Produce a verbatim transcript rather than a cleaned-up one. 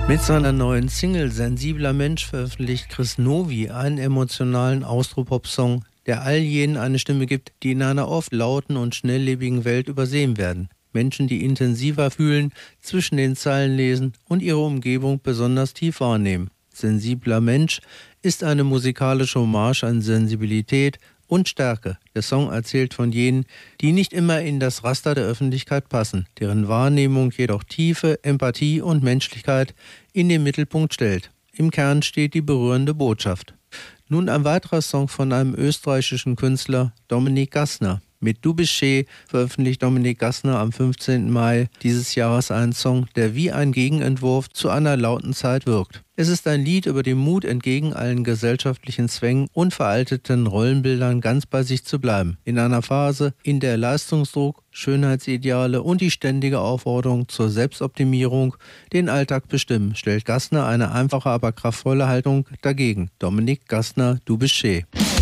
Mit seiner neuen Single "Sensibler Mensch" veröffentlicht Chris Novi einen emotionalen Austropop-Song, der all jenen eine Stimme gibt, die in einer oft lauten und schnelllebigen Welt übersehen werden. Menschen, die intensiver fühlen, zwischen den Zeilen lesen und ihre Umgebung besonders tief wahrnehmen. "Sensibler Mensch" ist eine musikalische Hommage an Sensibilität und Stärke. Der Song erzählt von jenen, die nicht immer in das Raster der Öffentlichkeit passen, deren Wahrnehmung jedoch Tiefe, Empathie und Menschlichkeit in den Mittelpunkt stellt. Im Kern steht die berührende Botschaft. Nun ein weiterer Song von einem österreichischen Künstler, Dominik Gassner. Mit "Du bist schee" veröffentlicht Dominik Gassner am fünfzehnten Mai dieses Jahres einen Song, der wie ein Gegenentwurf zu einer lauten Zeit wirkt. Es ist ein Lied über den Mut, entgegen allen gesellschaftlichen Zwängen und veralteten Rollenbildern ganz bei sich zu bleiben. In einer Phase, in der Leistungsdruck, Schönheitsideale und die ständige Aufforderung zur Selbstoptimierung den Alltag bestimmen, stellt Gassner eine einfache, aber kraftvolle Haltung dagegen. Dominik Gassner, "Du bist schee".